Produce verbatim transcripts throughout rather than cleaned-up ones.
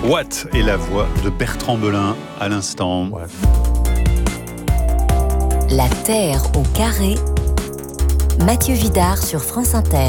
What est la voix de Bertrand Belin à l'instant. Ouais. La Terre au carré. Mathieu Vidard sur France Inter.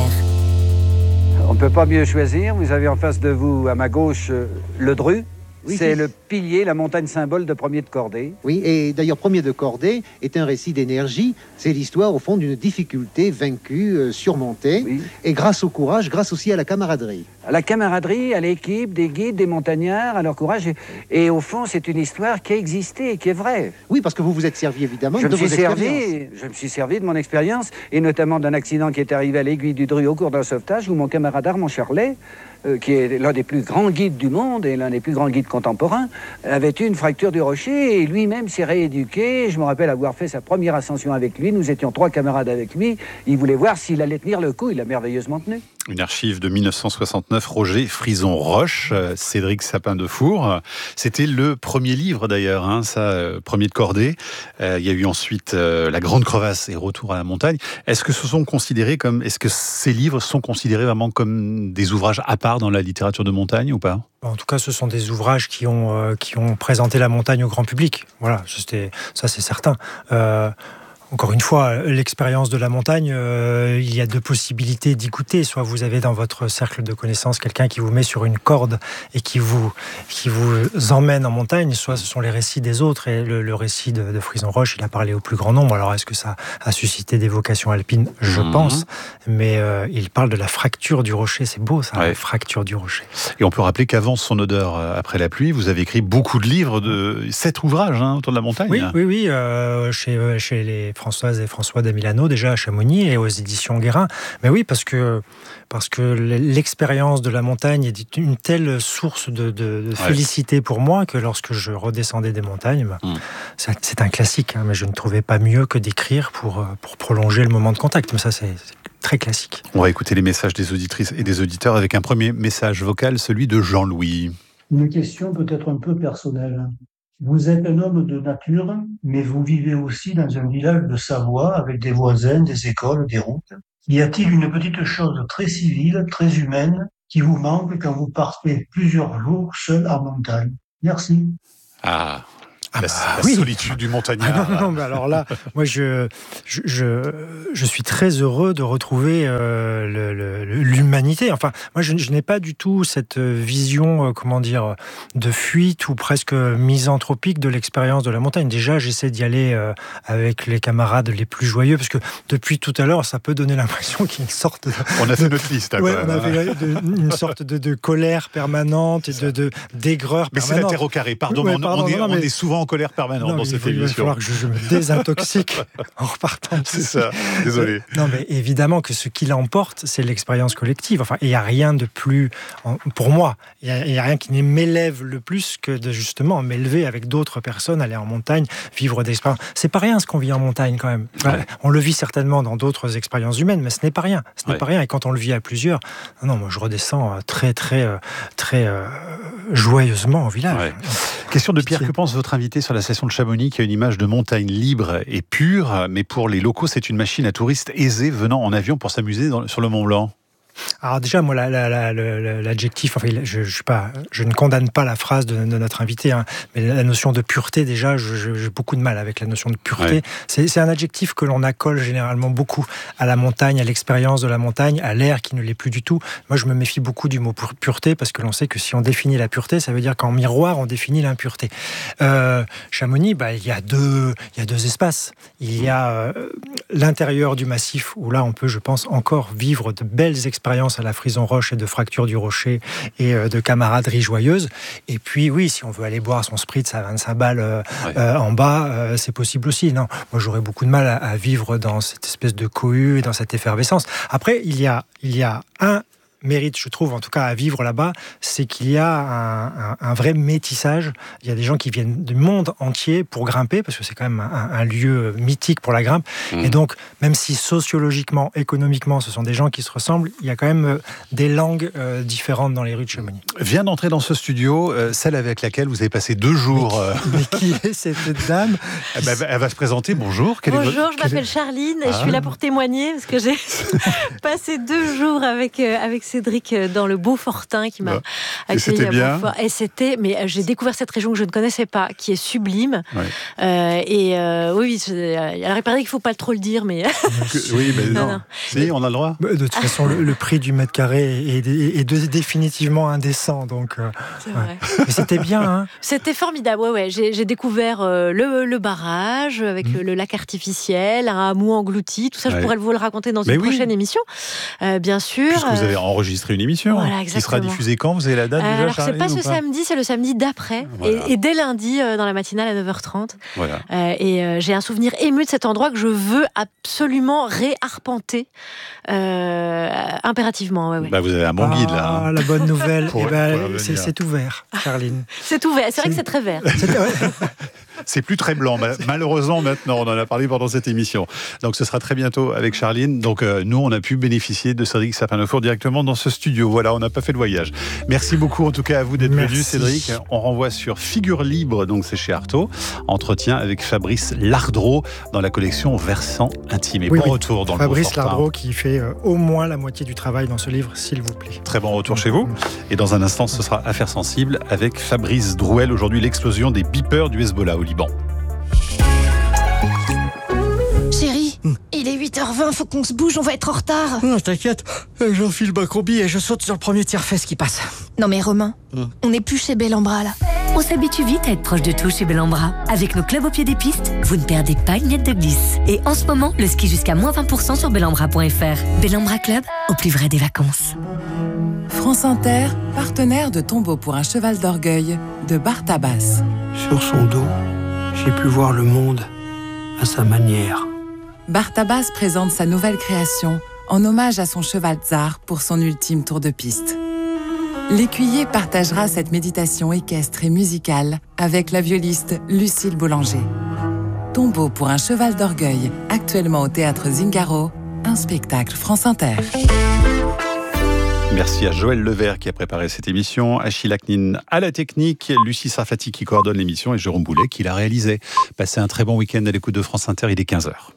On ne peut pas mieux choisir. Vous avez en face de vous, à ma gauche, le Dru. Oui, c'est c'est... le pilier, la montagne symbole de Premier de Cordée. Oui, et d'ailleurs, Premier de Cordée est un récit d'énergie. C'est l'histoire, au fond, d'une difficulté vaincue, euh, surmontée. Oui. Et grâce au courage, grâce aussi à la camaraderie. À la camaraderie, à l'équipe, des guides, des montagnards, à leur courage. Et, et au fond, c'est une histoire qui a existé et qui est vraie. Oui, parce que vous vous êtes servi, évidemment, Je de me suis vos servi, expériences. je me suis servi de mon expérience, et notamment d'un accident qui est arrivé à l'Aiguille du Dru au cours d'un sauvetage, où mon camarade Armand Charlet, euh, qui est l'un des plus grands guides du monde et l'un des plus grands guides contemporains, avait eu une fracture du rocher et lui-même s'est rééduqué. Je me rappelle avoir fait sa première ascension avec lui. Nous étions trois camarades avec lui. Il voulait voir s'il allait tenir le coup. Il l'a merveilleusement tenu. Une archive de mille neuf cent soixante-neuf, Roger Frison-Roche, Cédric Sapin-Defour. C'était le premier livre d'ailleurs, hein, ça, euh, Premier de Cordée. Euh, il y a eu ensuite euh, La Grande Crevasse et Retour à la montagne. Est-ce que ce sont considérés comme, est-ce que ces livres sont considérés vraiment comme des ouvrages à part dans la littérature de montagne ou pas ? En tout cas, ce sont des ouvrages qui ont, euh, qui ont présenté la montagne au grand public. Voilà, c'était, ça c'est certain. Euh, Encore une fois, l'expérience de la montagne, euh, il y a deux possibilités d'y goûter. Soit vous avez dans votre cercle de connaissances quelqu'un qui vous met sur une corde et qui vous, qui vous emmène en montagne, soit ce sont les récits des autres. Et le, le récit de, de Frison-Roche, il a parlé au plus grand nombre. Alors, est-ce que ça a suscité des vocations alpines ? Je mmh. pense. Mais euh, il parle de la fracture du rocher. C'est beau, ça, ouais. La fracture du rocher. Et on peut rappeler qu'avant Son odeur après la pluie, vous avez écrit beaucoup de livres, de sept ouvrages hein, autour de la montagne. Oui, oui, oui. Euh, chez, chez les Françoise et François d'Amilano, déjà à Chamonix et aux éditions Guérin. Mais oui, parce que, parce que l'expérience de la montagne est une telle source de, de, de félicité ouais. pour moi que lorsque je redescendais des montagnes, bah, mmh. c'est, c'est un classique, hein, mais je ne trouvais pas mieux que d'écrire pour, pour prolonger le moment de contact. Mais ça, c'est, c'est très classique. On va écouter les messages des auditrices et des auditeurs avec un premier message vocal, celui de Jean-Louis. Une question peut-être un peu personnelle. Vous êtes un homme de nature, mais vous vivez aussi dans un village de Savoie avec des voisins, des écoles, des routes. Y a-t-il une petite chose très civile, très humaine, qui vous manque quand vous partez plusieurs jours seul en montagne ? Merci. Ah, Ah la, bah, la oui. solitude du montagnard. Ah non, non, mais alors là, moi, je, je, je, je suis très heureux de retrouver euh, le, le, l'humanité. Enfin, moi, je, je n'ai pas du tout cette vision, euh, comment dire, de fuite ou presque misanthropique de l'expérience de la montagne. Déjà, j'essaie d'y aller euh, avec les camarades les plus joyeux, parce que depuis tout à l'heure, ça peut donner l'impression qu'il y a une sorte de... On a fait notre liste, hein, ouais, quand même. On a fait de, une sorte de, de colère permanente et de, de, d'aigreur mais permanente. Mais c'est la terre au carré, pardon, ouais, pardon on, est, non, mais... on est souvent en colère permanente non, dans cette émission. Il va falloir que je, je me désintoxique en repartant. C'est ça, désolé. Non, mais évidemment que ce qui l'emporte, c'est l'expérience collective. Enfin, il n'y a rien de plus, pour moi, il n'y a, a rien qui m'élève le plus que de justement m'élever avec d'autres personnes, aller en montagne, vivre des expériences. C'est pas rien ce qu'on vit en montagne quand même. Ouais. On le vit certainement dans d'autres expériences humaines, mais ce n'est pas rien. Ce n'est ouais. pas rien. Et quand on le vit à plusieurs, non, non moi je redescends très, très, très euh, joyeusement au village. Ouais. Question de Pierre, que pense votre invité sur la station de Chamonix qui a une image de montagne libre et pure, mais pour les locaux, c'est une machine à touristes aisés venant en avion pour s'amuser dans, sur le Mont Blanc. Alors déjà, moi, la, la, la, la, l'adjectif, enfin, je, je, suis pas, je ne condamne pas la phrase de, de notre invité, hein, mais la notion de pureté, déjà, je, je, j'ai beaucoup de mal avec la notion de pureté. Ouais. C'est, c'est un adjectif que l'on accole généralement beaucoup à la montagne, à l'expérience de la montagne, à l'air qui ne l'est plus du tout. Moi, je me méfie beaucoup du mot pureté, parce que l'on sait que si on définit la pureté, ça veut dire qu'en miroir, on définit l'impureté. Euh, Chamonix, bah, il y a deux, il y a deux espaces. Il y a euh, l'intérieur du massif, où là, on peut, je pense, encore vivre de belles expériences à la Frison-Roche et de fracture du rocher et de camaraderie joyeuse. Et puis, oui, si on veut aller boire son spritz à vingt-cinq balles euh, ouais. euh, en bas, euh, c'est possible aussi. Non, moi, j'aurais beaucoup de mal à, à vivre dans cette espèce de cohue et dans cette effervescence. Après, il y a, il y a un mérite, je trouve, en tout cas, à vivre là-bas, c'est qu'il y a un, un, un vrai métissage. Il y a des gens qui viennent du monde entier pour grimper, parce que c'est quand même un, un lieu mythique pour la grimpe. Mmh. Et donc, même si sociologiquement, économiquement, ce sont des gens qui se ressemblent, il y a quand même des langues euh, différentes dans les rues de Chamonix. Vient d'entrer dans ce studio, euh, celle avec laquelle vous avez passé deux jours. Mais qui, euh... mais qui est cette dame elle, va, elle va se présenter. Bonjour. Quelle Bonjour, votre... je m'appelle Charline et ah. je suis là pour témoigner, parce que j'ai passé deux jours avec, euh, avec ces Cédric dans le Beaufortin qui m'a ouais. accueilli et à bien. Beaufort. Et c'était, mais j'ai découvert cette région que je ne connaissais pas, qui est sublime. Ouais. Euh, et euh, oui, alors il paraît qu'il ne faut pas trop le dire, mais... oui, mais non. non, non. Si, on a le droit. De toute façon, le, le prix du mètre carré est, est, est de, définitivement indécent. Donc, euh, c'est vrai. Ouais. Mais c'était bien. Hein. C'était formidable. Ouais, ouais. J'ai, j'ai découvert euh, le, le barrage avec mmh. le, le lac artificiel, un hameau englouti. Tout ça, ouais. je pourrais vous le raconter dans mais une oui. prochaine émission, euh, bien sûr. Puisque vous avez enregistré une émission voilà, qui sera diffusée quand ? Vous avez la date euh, déjà, alors, Charline, c'est pas ce pas samedi, c'est le samedi d'après. Voilà. Et, et dès lundi, euh, dans la matinale à neuf heures trente. Voilà. Euh, et euh, j'ai un souvenir ému de cet endroit que je veux absolument réarpenter euh, impérativement. Ouais, ouais. Bah, vous avez un bon guide, ah, là. Hein. La bonne nouvelle, pour, eh ben, pour c'est, c'est ouvert, Charline. C'est ouvert, c'est vrai que c'est très vert. C'est plus très blanc, malheureusement maintenant, on en a parlé pendant cette émission. Donc ce sera très bientôt avec Charline. Donc euh, nous, on a pu bénéficier de Cédric Sapin-Defour directement dans ce studio. Voilà, on n'a pas fait de voyage. Merci beaucoup en tout cas à vous d'être venu, Cédric. On renvoie sur Figure Libre, donc c'est chez Artaud. Entretien avec Fabrice Lardreau dans la collection Versant Intime. Et oui, bon oui. retour dans Fabrice le Beaufortin. Lardreau qui fait euh, au moins la moitié du travail dans ce livre, s'il vous plaît. Très bon retour chez vous. Et dans un instant, ce sera Affaires sensibles avec Fabrice Drouel. Aujourd'hui, l'explosion des beepers du Hezbollah au Liban. Chérie, hum. il est huit heures vingt, faut qu'on se bouge, on va être en retard. Non, t'inquiète, j'enfile ma combi et je saute sur le premier tiers-fesse qui passe. Non mais Romain, hum. on n'est plus chez Bellambra là. On s'habitue vite à être proche de tout chez Bellambra. Avec nos clubs au pied des pistes, vous ne perdez pas une miette de glisse. Et en ce moment, le ski jusqu'à moins vingt pour cent sur bellambra point f r. Bellambra Club, au plus vrai des vacances. France Inter, partenaire de Tombeau pour un cheval d'orgueil de Bartabas. Sur son dos, j'ai pu voir le monde à sa manière. Bartabas présente sa nouvelle création en hommage à son cheval Tsar pour son ultime tour de piste. L'écuyer partagera cette méditation équestre et musicale avec la violiste Lucille Boulanger. Tombeau pour un cheval d'orgueil, actuellement au Théâtre Zingaro, un spectacle France Inter. Merci à Joël Levert qui a préparé cette émission, Achille Aknin à la technique, Lucie Sarfati qui coordonne l'émission et Jérôme Boulet qui l'a réalisé. Passez un très bon week-end à l'écoute de France Inter, il est quinze heures.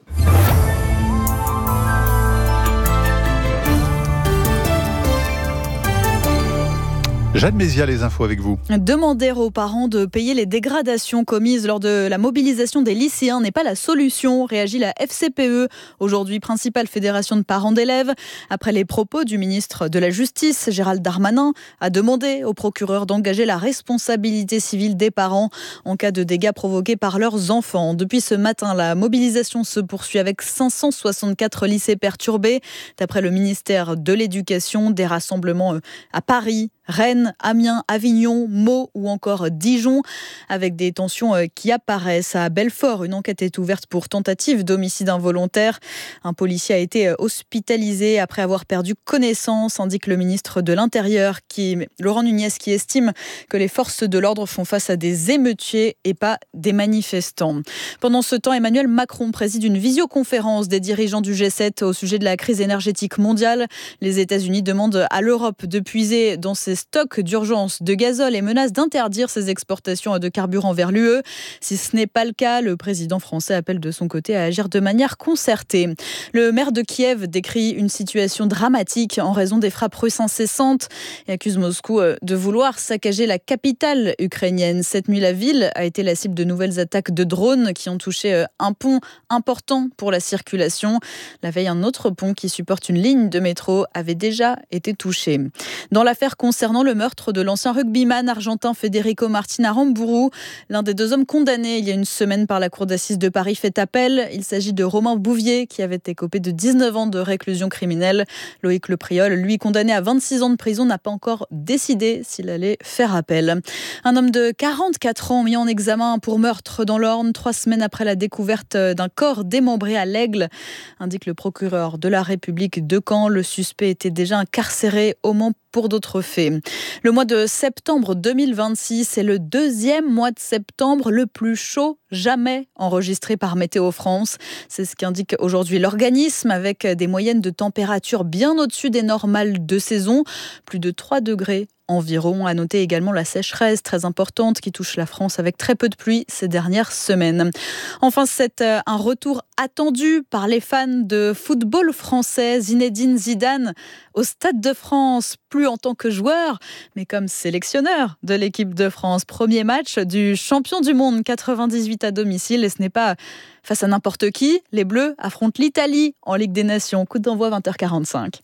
Jeanne Mézia, les infos avec vous. Demander aux parents de payer les dégradations commises lors de la mobilisation des lycéens n'est pas la solution, réagit la F C P E, aujourd'hui principale fédération de parents d'élèves. Après les propos du ministre de la Justice, Gérald Darmanin, a demandé au procureur d'engager la responsabilité civile des parents en cas de dégâts provoqués par leurs enfants. Depuis ce matin, la mobilisation se poursuit avec cinq cent soixante-quatre lycées perturbés. D'après le ministère de l'Éducation, des rassemblements à Paris, Rennes, Amiens, Avignon, Meaux ou encore Dijon, avec des tensions qui apparaissent. À Belfort, une enquête est ouverte pour tentative d'homicide involontaire. Un policier a été hospitalisé après avoir perdu connaissance, indique le ministre de l'Intérieur, qui, Laurent Nunez, qui estime que les forces de l'ordre font face à des émeutiers et pas des manifestants. Pendant ce temps, Emmanuel Macron préside une visioconférence des dirigeants du G sept au sujet de la crise énergétique mondiale. Les États-Unis demandent à l'Europe de puiser dans ses stocks d'urgence de gazole et menacent d'interdire ses exportations de carburant vers l'U E. Si ce n'est pas le cas, le président français appelle de son côté à agir de manière concertée. Le maire de Kiev décrit une situation dramatique en raison des frappes russes incessantes et accuse Moscou de vouloir saccager la capitale ukrainienne. Cette nuit, la ville a été la cible de nouvelles attaques de drones qui ont touché un pont important pour la circulation. La veille, un autre pont qui supporte une ligne de métro avait déjà été touché. Dans l'affaire concernant le meurtre de l'ancien rugbyman argentin Federico Martin Aramburu, l'un des deux hommes condamnés il y a une semaine par la cour d'assises de Paris fait appel. Il s'agit de Romain Bouvier qui avait écopé de dix-neuf ans de réclusion criminelle. Loïc Lepriol, lui condamné à vingt-six ans de prison, n'a pas encore décidé s'il allait faire appel. Un homme de quarante-quatre ans mis en examen pour meurtre dans l'Orne, trois semaines après la découverte d'un corps démembré à l'Aigle, indique le procureur de la République de Caen. Le suspect était déjà incarcéré au Mans pour d'autres faits. Le mois de septembre deux mille vingt-six est le deuxième mois de septembre le plus chaud jamais enregistrés par Météo France. C'est ce qu'indique aujourd'hui l'organisme, avec des moyennes de température bien au-dessus des normales de saison. Plus de trois degrés environ. À noter également la sécheresse très importante qui touche la France avec très peu de pluie ces dernières semaines. Enfin, c'est un retour attendu par les fans de football français. Zinedine Zidane au Stade de France, plus en tant que joueur, mais comme sélectionneur de l'équipe de France. Premier match du champion du monde quatre-vingt-dix-huit à domicile, et ce n'est pas face à n'importe qui. Les Bleus affrontent l'Italie en Ligue des Nations. Coup d'envoi vingt heures quarante-cinq.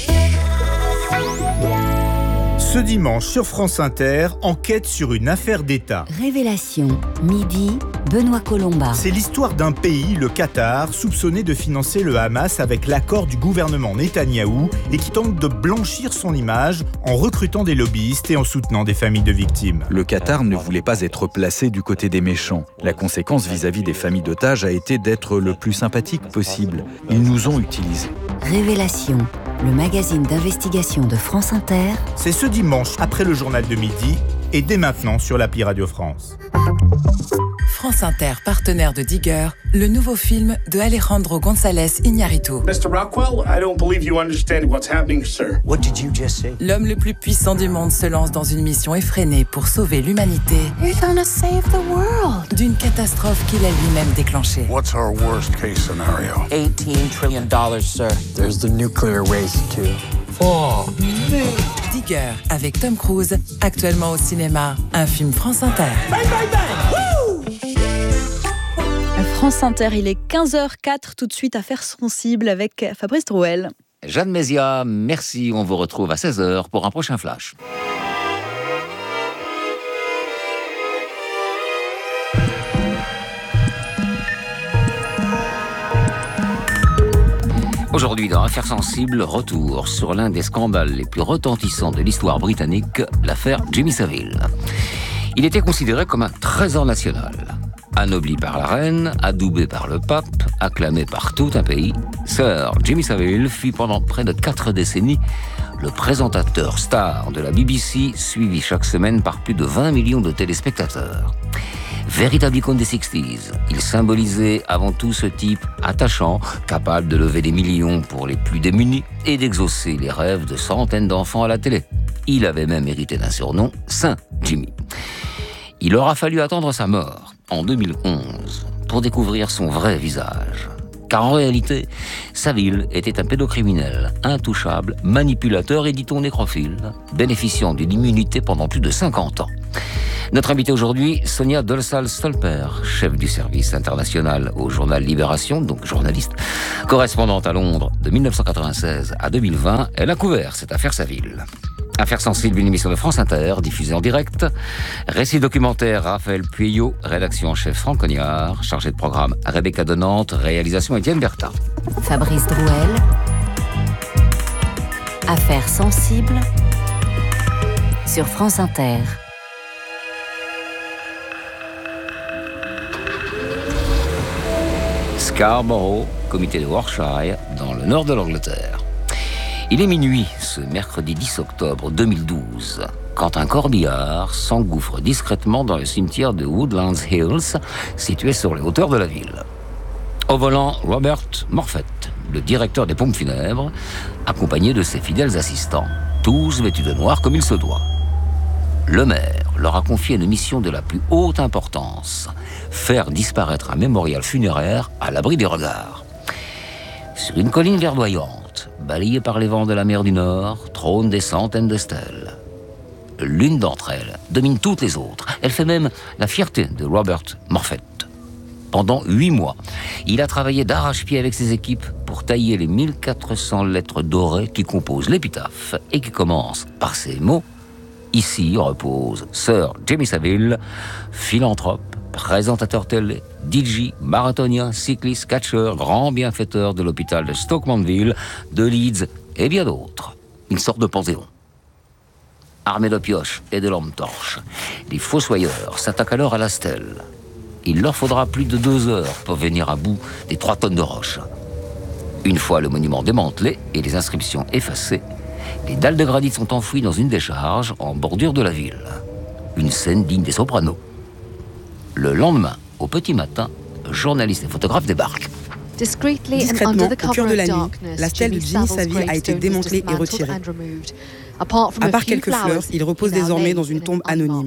Ce dimanche sur France Inter, enquête sur une affaire d'État. Révélation, midi, Benoît Colomba. C'est l'histoire d'un pays, le Qatar, soupçonné de financer le Hamas avec l'accord du gouvernement Netanyahou et qui tente de blanchir son image en recrutant des lobbyistes et en soutenant des familles de victimes. Le Qatar ne voulait pas être placé du côté des méchants. La conséquence vis-à-vis des familles d'otages a été d'être le plus sympathique possible. Ils nous ont utilisés. Révélation, le magazine d'investigation de France Inter. C'est ce dimanche après le journal de midi et dès maintenant sur l'appli Radio France. France Inter, partenaire de Digger, le nouveau film de Alejandro González Iñárritu. mister Rockwell, I don't believe you understand what's happening, sir. What did you just say? L'homme le plus puissant du monde se lance dans une mission effrénée pour sauver l'humanité. You're gonna save the world. D'une catastrophe qu'il a lui-même déclenchée. What's our worst case scenario? eighteen trillion dollars, sir. There's the nuclear waste, too. Oh, Digger, avec Tom Cruise, actuellement au cinéma, un film France Inter. Bang, bang, bang! Woo! France Inter, il est quinze heures quatre, tout de suite Affaires sensibles avec Fabrice Drouel. Jeanne Mézia, merci, on vous retrouve à seize heures pour un prochain flash. Aujourd'hui, dans Affaires sensibles, retour sur l'un des scandales les plus retentissants de l'histoire britannique, l'affaire Jimmy Savile. Il était considéré comme un trésor national. Anobli par la reine, adoubé par le pape, acclamé par tout un pays, Sir Jimmy Savile fut pendant près de quatre décennies le présentateur star de la B B C, suivi chaque semaine par plus de vingt millions de téléspectateurs. Véritable icône des sixties, il symbolisait avant tout ce type attachant, capable de lever des millions pour les plus démunis et d'exaucer les rêves de centaines d'enfants à la télé. Il avait même hérité d'un surnom, Saint Jimmy. Il aura fallu attendre sa mort, en deux mille onze, pour découvrir son vrai visage. Car en réalité, Savile était un pédocriminel, intouchable, manipulateur et dit-on nécrophile, bénéficiant d'une immunité pendant plus de cinquante ans. Notre invitée aujourd'hui, Sonia Dolsal-Stolper, chef du service international au journal Libération, donc journaliste, correspondante à Londres de mille neuf cent quatre-vingt-seize à deux mille vingt, elle a couvert cette affaire Savile. Affaires sensibles, une émission de France Inter, diffusée en direct. Récit documentaire, Raphaël Pueyo, rédaction en chef Franck Cognard, chargé de programme Rebecca de Nantes, réalisation Étienne Bertha. Fabrice Drouel. Affaires sensibles sur France Inter. Scarborough, comité de Warwickshire, dans le nord de l'Angleterre. Il est minuit, ce mercredi dix octobre deux mille douze, quand un corbillard s'engouffre discrètement dans le cimetière de Woodlands Hills, situé sur les hauteurs de la ville. Au volant, Robert Morfett, le directeur des pompes funèbres, accompagné de ses fidèles assistants, tous vêtus de noir comme il se doit. Le maire leur a confié une mission de la plus haute importance, faire disparaître un mémorial funéraire à l'abri des regards. Sur une colline verdoyante, balayée par les vents de la mer du Nord, trônent des centaines de stèles. L'une d'entre elles domine toutes les autres. Elle fait même la fierté de Robert Morfett. Pendant huit mois, il a travaillé d'arrache-pied avec ses équipes pour tailler les mille quatre cents lettres dorées qui composent l'épitaphe et qui commencent par ces mots. Ici repose Sir Jimmy Savile, philanthrope, présentateur télé, D J, marathonien, cycliste, catcheur, grand bienfaiteur de l'hôpital de Stoke Mandeville, de Leeds et bien d'autres. Une sorte de panthéon. Armés de pioches et de lampes torches, les fossoyeurs s'attaquent alors à la stèle. Il leur faudra plus de deux heures pour venir à bout des trois tonnes de roches. Une fois le monument démantelé et les inscriptions effacées, les dalles de granit sont enfouies dans une décharge en bordure de la ville. Une scène digne des Sopranos. Le lendemain, au petit matin, journalistes et photographes débarquent. Discrètement, au cœur de la nuit, la stèle de Jimmy Savile a été démantelée et retirée. À part quelques fleurs, il repose désormais dans une tombe anonyme.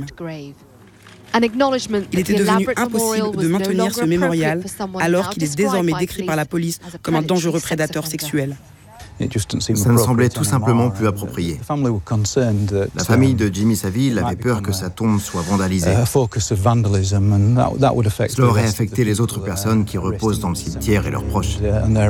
Il était devenu impossible de maintenir ce mémorial alors qu'il est désormais décrit par la police comme un dangereux prédateur sexuel. Ça ne semblait tout simplement plus approprié. La famille de Jimmy Savile avait peur que sa tombe soit vandalisée. Cela aurait affecté les autres personnes qui reposent dans le cimetière et leurs proches.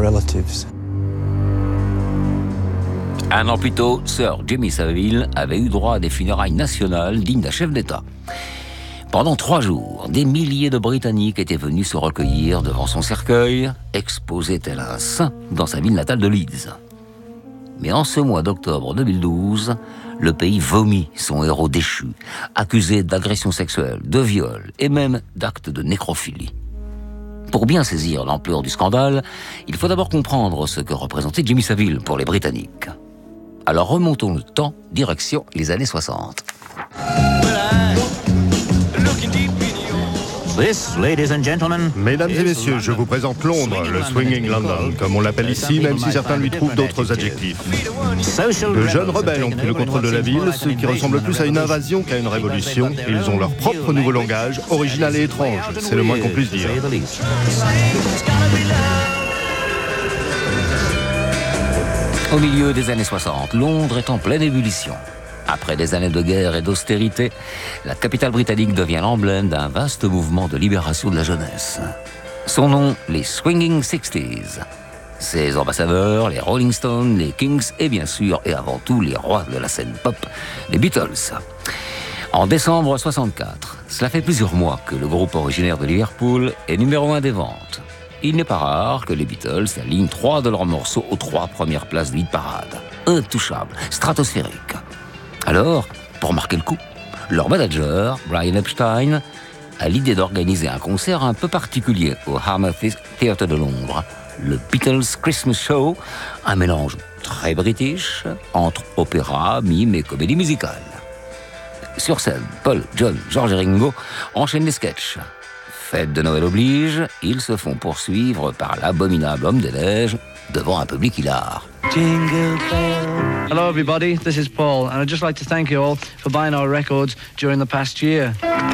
Un an plus tôt, Sir Jimmy Savile avait eu droit à des funérailles nationales dignes d'un chef d'État. Pendant trois jours, des milliers de Britanniques étaient venus se recueillir devant son cercueil, exposé tel un saint dans sa ville natale de Leeds. Mais en ce mois d'octobre deux mille douze, le pays vomit son héros déchu, accusé d'agression sexuelle, de viol et même d'actes de nécrophilie. Pour bien saisir l'ampleur du scandale, il faut d'abord comprendre ce que représentait Jimmy Savile pour les Britanniques. Alors remontons le temps, direction les années soixante. This, ladies and gentlemen, Mesdames et messieurs, je vous présente Londres, le Swinging London, comme on l'appelle ici, même si certains lui trouvent d'autres adjectifs. De jeunes rebelles ont pris le contrôle de la ville, ce qui ressemble plus à une invasion qu'à une révolution. Ils ont leur propre nouveau langage, original et étrange, c'est le moins qu'on puisse dire. Au milieu des années soixante, Londres est en pleine ébullition. Après des années de guerre et d'austérité, la capitale britannique devient l'emblème d'un vaste mouvement de libération de la jeunesse. Son nom, les Swinging Sixties. Ses ambassadeurs, les Rolling Stones, les Kings et bien sûr, et avant tout, les rois de la scène pop, les Beatles. En décembre soixante-quatre, cela fait plusieurs mois que le groupe originaire de Liverpool est numéro un des ventes. Il n'est pas rare que les Beatles alignent trois de leurs morceaux aux trois premières places de hit parade. Intouchable, stratosphérique. Alors, pour marquer le coup, leur manager, Brian Epstein, a l'idée d'organiser un concert un peu particulier au Hammersmith Theatre de Londres, le Beatles Christmas Show, un mélange très british entre opéra, mime et comédie musicale. Sur scène, Paul, John, George et Ringo enchaînent les sketchs. Fête de Noël oblige, ils se font poursuivre par l'abominable homme des neiges devant un public hilar. Jingle bell. Hello everybody, this is Paul, and I'd just like to thank you all for buying our records during the past year.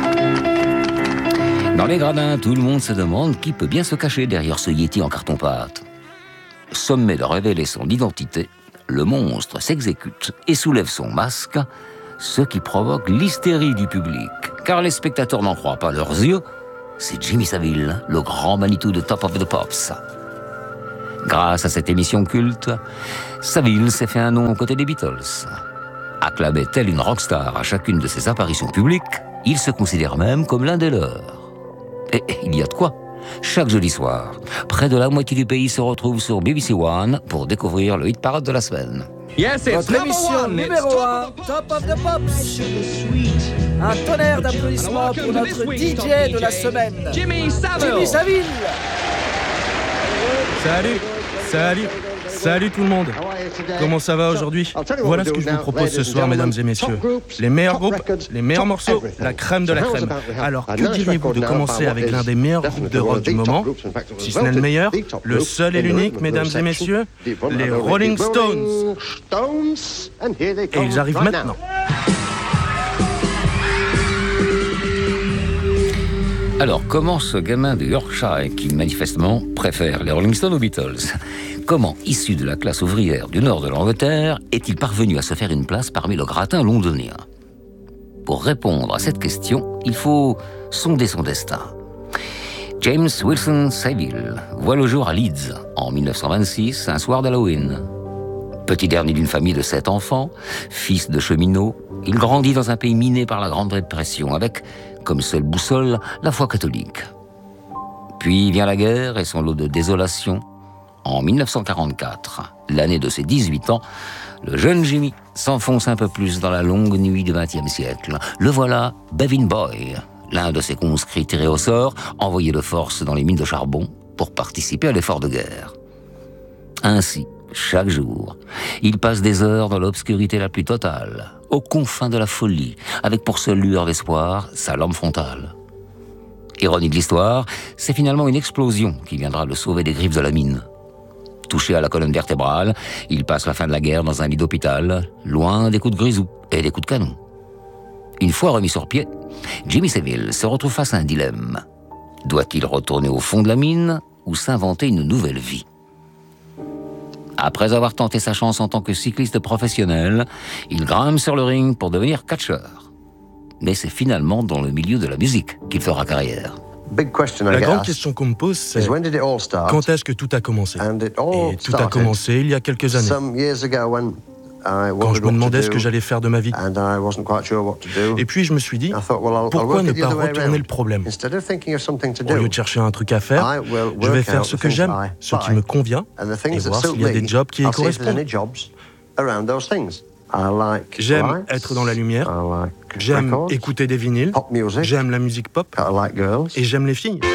Dans les gradins, tout le monde se demande qui peut bien se cacher derrière ce Yeti en carton-pâte. Sommé de révéler son identité, le monstre s'exécute et soulève son masque, ce qui provoque l'hystérie du public, car les spectateurs n'en croient pas leurs yeux. C'est Jimmy Savile, le grand Manitou de Top of the Pops. Grâce à cette émission culte, Savile s'est fait un nom aux côtés des Beatles. Acclamé tel une rockstar à chacune de ses apparitions publiques, il se considère même comme l'un des leurs. Et il y a de quoi. Chaque jeudi soir, près de la moitié du pays se retrouve sur B B C One pour découvrir le hit parade de la semaine. Yes, Votre émission numéro un, Top of the Pops. Un tonnerre d'applaudissements pour notre D J de la semaine, Jimmy Savile. Jimmy Savile. Salut, salut, salut tout le monde. Comment ça va aujourd'hui? Voilà ce que je vous propose ce soir, mesdames et messieurs. Les meilleurs groupes, les meilleurs morceaux, la crème de la crème. Alors, que diriez-vous de commencer avec l'un des meilleurs groupes de rock du moment? Si ce n'est le meilleur, le seul et l'unique, mesdames et messieurs, les Rolling Stones. Et ils arrivent maintenant. Alors, comment ce gamin de Yorkshire, qui manifestement préfère les Rolling Stones aux Beatles, comment, issu de la classe ouvrière du nord de l'Angleterre, est-il parvenu à se faire une place parmi le gratin londonien? Pour répondre à cette question, il faut sonder son destin. James Wilson Savile voit le jour à Leeds, en mille neuf cent vingt-six, un soir d'Halloween. Petit dernier d'une famille de sept enfants, fils de cheminot, il grandit dans un pays miné par la Grande Dépression, avec, comme seule boussole, la foi catholique. Puis vient la guerre et son lot de désolation. En mille neuf cent quarante-quatre, l'année de ses dix-huit ans, le jeune Jimmy s'enfonce un peu plus dans la longue nuit du vingtième siècle. Le voilà, Bevin Boy, l'un de ses conscrits tirés au sort, envoyé de force dans les mines de charbon pour participer à l'effort de guerre. Ainsi, chaque jour, il passe des heures dans l'obscurité la plus totale, aux confins de la folie, avec pour seule lueur d'espoir sa lampe frontale. Ironie de l'histoire, c'est finalement une explosion qui viendra le sauver des griffes de la mine. Touché à la colonne vertébrale, il passe la fin de la guerre dans un lit d'hôpital, loin des coups de grisou et des coups de canon. Une fois remis sur pied, Jimmy Savile se retrouve face à un dilemme. Doit-il retourner au fond de la mine ou s'inventer une nouvelle vie ? Après avoir tenté sa chance en tant que cycliste professionnel, il grimpe sur le ring pour devenir catcheur. Mais c'est finalement dans le milieu de la musique qu'il fera carrière. La grande question qu'on me pose, c'est quand est-ce que tout a commencé ? Et tout a commencé il y a quelques années. Quand je me demandais ce que j'allais faire de ma vie. Et puis je me suis dit, pourquoi ne pas retourner le problème ? Au lieu de chercher un truc à faire, je vais faire ce que j'aime, ce qui me convient, et voir s'il y a des jobs qui y correspondent. J'aime être dans la lumière, j'aime écouter des vinyles, j'aime la musique pop, et j'aime les filles.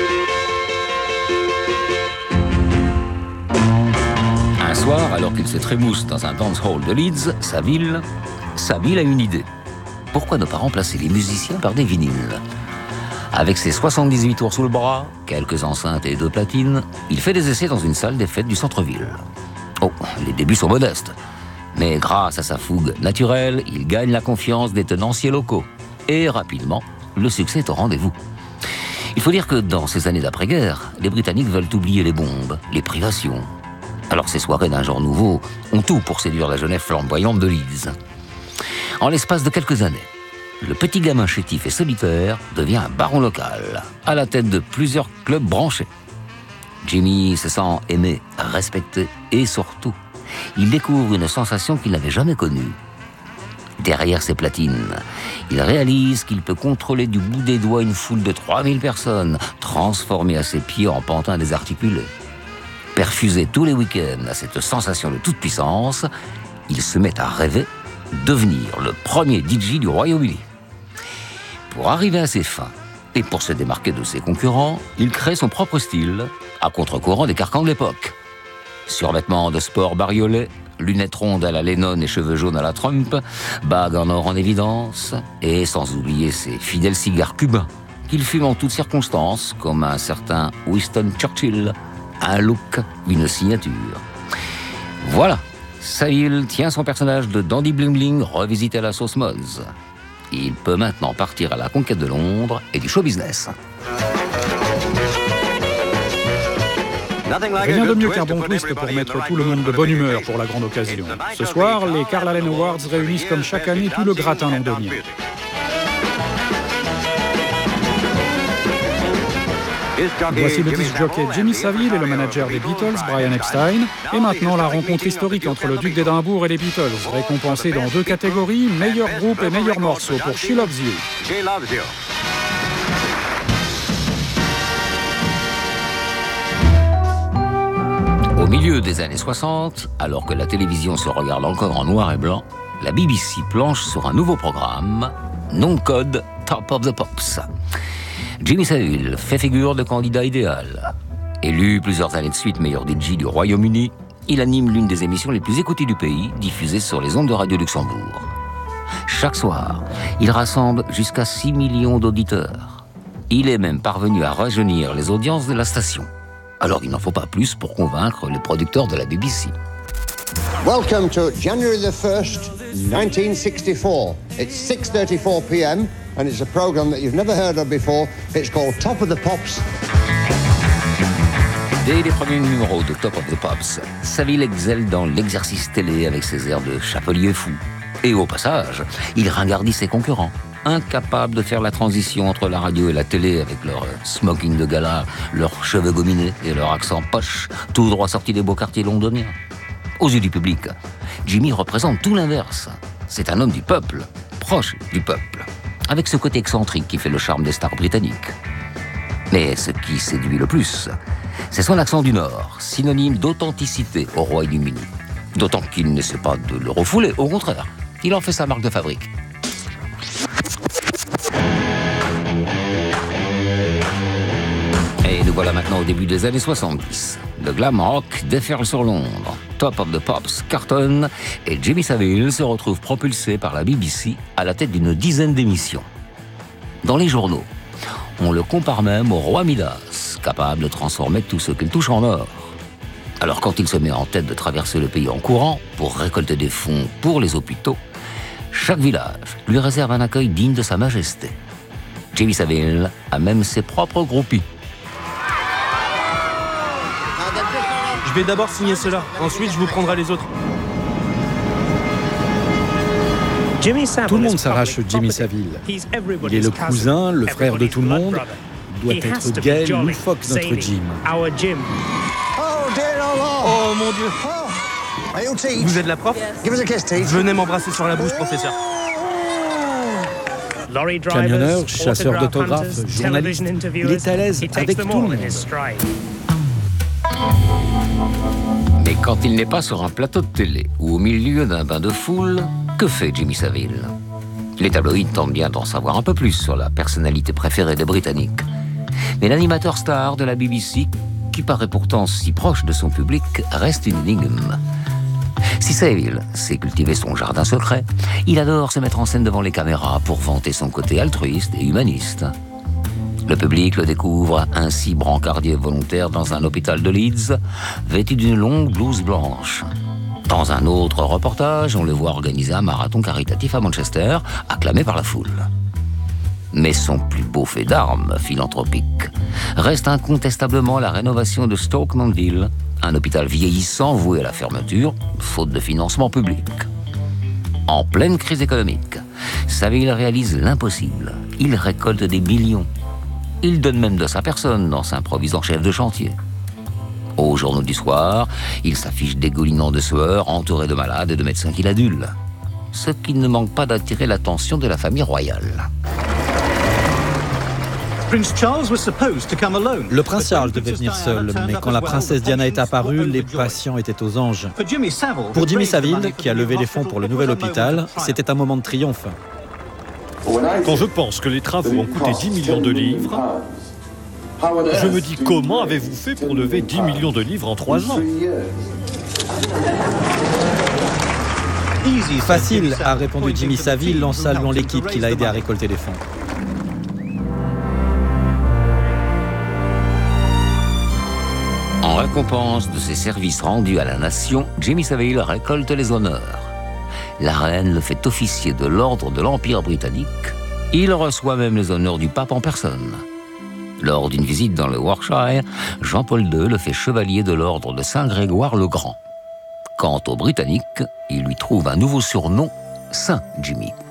Un soir, alors qu'il se trémousse dans un dance hall de Leeds, Savile, Savile a une idée. Pourquoi ne pas remplacer les musiciens par des vinyles ? Avec ses soixante-dix-huit tours sous le bras, quelques enceintes et deux platines, il fait des essais dans une salle des fêtes du centre-ville. Oh, les débuts sont modestes. Mais grâce à sa fougue naturelle, il gagne la confiance des tenanciers locaux. Et rapidement, le succès est au rendez-vous. Il faut dire que dans ces années d'après-guerre, les Britanniques veulent oublier les bombes, les privations. Alors ces soirées d'un genre nouveau ont tout pour séduire la jeunesse flamboyante de Leeds. En l'espace de quelques années, le petit gamin chétif et solitaire devient un baron local, à la tête de plusieurs clubs branchés. Jimmy se sent aimé, respecté et surtout, il découvre une sensation qu'il n'avait jamais connue. Derrière ses platines, il réalise qu'il peut contrôler du bout des doigts une foule de trois mille personnes, transformées à ses pieds en pantins désarticulés. Perfusé tous les week-ends à cette sensation de toute puissance, il se met à rêver devenir le premier D J du Royaume-Uni. Pour arriver à ses fins et pour se démarquer de ses concurrents, il crée son propre style, à contre-courant des carcans de l'époque. Survêtements de sport bariolés, lunettes rondes à la Lennon et cheveux jaunes à la Trump, bagues en or en évidence, et sans oublier ses fidèles cigares cubains, qu'il fume en toutes circonstances, comme un certain Winston Churchill. Un look, une signature. Voilà, Savile tient son personnage de dandy bling bling revisité à la sauce Moz. Il peut maintenant partir à la conquête de Londres et du show business. Rien de mieux qu'un bon twist pour mettre tout le monde de bonne humeur pour la grande occasion. Ce soir, les Carl Allen Awards réunissent comme chaque année tout le gratin londonien. Voici le disc jockey Jimmy Savile et le manager des Beatles, Brian Epstein. Et maintenant, la rencontre historique entre le Duc d'Édimbourg et les Beatles, récompensés dans deux catégories, meilleur groupe et meilleur morceau pour She Loves You. She Loves You. Au milieu des années soixante, alors que la télévision se regarde encore en noir et blanc, la B B C planche sur un nouveau programme, nom de code Top of the Pops. Jimmy Savile fait figure de candidat idéal. Élu plusieurs années de suite meilleur D J du Royaume-Uni, il anime l'une des émissions les plus écoutées du pays, diffusée sur les ondes de Radio Luxembourg. Chaque soir, il rassemble jusqu'à six millions d'auditeurs. Il est même parvenu à rajeunir les audiences de la station. Alors il n'en faut pas plus pour convaincre les producteurs de la B B C. Welcome to January the first, nineteen sixty-four. It's six thirty-four p m and it's a program that you've never heard of before. It's called Top of the Pops. Dès les premiers numéros de Top of the Pops, Savile excelle dans l'exercice télé avec ses airs de chapelier fou. Et au passage, il ringardit ses concurrents, incapables de faire la transition entre la radio et la télé avec leur smoking de gala, leurs cheveux gominés et leur accent poche, tout droit sorti des beaux quartiers londoniens. Aux yeux du public, Jimmy représente tout l'inverse. C'est un homme du peuple, proche du peuple, avec ce côté excentrique qui fait le charme des stars britanniques. Mais ce qui séduit le plus, c'est son accent du Nord, synonyme d'authenticité au Royaume-Uni. D'autant qu'il n'essaie pas de le refouler, au contraire, il en fait sa marque de fabrique. Et nous voilà maintenant au début des années soixante-dix. Le glam rock déferle sur Londres. Top of the Pops cartonne et Jimmy Savile se retrouve propulsé par la B B C à la tête d'une dizaine d'émissions. Dans les journaux, On le compare même au roi Midas, capable de transformer tout ce qu'il touche en or. Alors quand il se met en tête de traverser le pays en courant pour récolter des fonds pour les hôpitaux, chaque village lui réserve un accueil digne de sa majesté. Jimmy Savile a même ses propres groupies. Je vais d'abord signer cela, ensuite je vous prendrai les autres. Tout le monde s'arrache Jimmy Savile. Il est le cousin, le frère de tout le monde. Il doit être gai, loufoque, notre Jim. Oh mon Dieu! Vous êtes la prof? Venez m'embrasser sur la bouche, professeur. Camionneur, chasseur d'autographes, journaliste, il est à l'aise avec tout le monde. Mais quand il n'est pas sur un plateau de télé ou au milieu d'un bain de foule, que fait Jimmy Savile? Les tabloïds tentent bien d'en savoir un peu plus sur la personnalité préférée des Britanniques. Mais l'animateur star de la B B C, qui paraît pourtant si proche de son public, reste une énigme. Si Savile sait cultiver son jardin secret, il adore se mettre en scène devant les caméras pour vanter son côté altruiste et humaniste. Le public le découvre ainsi brancardier volontaire dans un hôpital de Leeds, vêtu d'une longue blouse blanche. Dans un autre reportage, on le voit organiser un marathon caritatif à Manchester, acclamé par la foule. Mais son plus beau fait d'armes philanthropique reste incontestablement la rénovation de Stoke Mandeville, un hôpital vieillissant voué à la fermeture, faute de financement public. En pleine crise économique, Savile réalise l'impossible. Il récolte des millions. Il donne même de sa personne en s'improvisant chef de chantier. Aux journaux du soir, il s'affiche dégoulinant de sueur, entouré de malades et de médecins qui l'adulent. Ce qui ne manque pas d'attirer l'attention de la famille royale. Le prince Charles devait venir seul, mais quand la princesse Diana est apparue, les patients étaient aux anges. Pour Jimmy Savile, qui a levé les fonds pour le nouvel hôpital, c'était un moment de triomphe. Quand je pense que les travaux ont coûté dix millions de livres, je me dis comment avez-vous fait pour lever dix millions de livres en trois ans? Facile, a répondu Jimmy Savile en saluant l'équipe qui l'a aidé à récolter les fonds. En récompense de ses services rendus à la nation, Jimmy Savile récolte les honneurs. La reine le fait officier de l'ordre de l'Empire britannique. Il reçoit même les honneurs du pape en personne. Lors d'une visite dans le Warwickshire, Jean-Paul deux le fait chevalier de l'ordre de Saint-Grégoire le Grand. Quant aux Britanniques, il lui trouve un nouveau surnom, Saint Jimmy.